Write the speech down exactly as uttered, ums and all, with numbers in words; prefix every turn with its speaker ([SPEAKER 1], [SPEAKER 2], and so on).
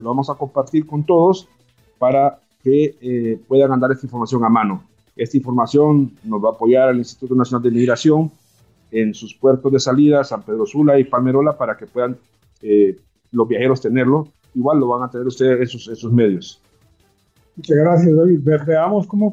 [SPEAKER 1] lo vamos a compartir con todos para que eh, puedan andar esta información a mano. Esta información nos va a apoyar al Instituto Nacional de Migración en sus puertos de salida, San Pedro Sula y Palmerola, para que puedan eh, los viajeros tenerlo. Igual lo van a tener ustedes en sus, en sus medios.
[SPEAKER 2] Muchas gracias, David. Veamos cómo